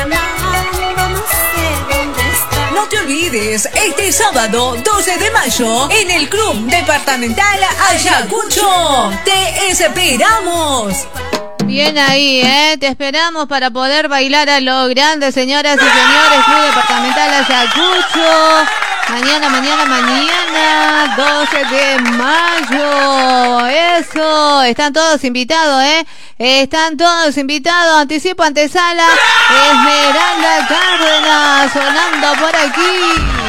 No te olvides, este sábado 12 de mayo, en el Club Departamental Ayacucho. ¡Te esperamos! Bien ahí, te esperamos para poder bailar a lo grande, señoras y señores. Club Departamental Ayacucho. Mañana, 12 de mayo. Eso, están todos invitados, Están todos invitados. Anticipo, antesala. Esmeralda Cárdenas sonando por aquí.